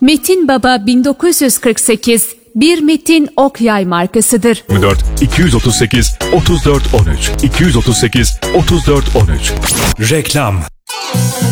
Metin Baba 1948 bir Metin Ok-Yay markasıdır. 24 238 34 13 238 34 13. Reklam.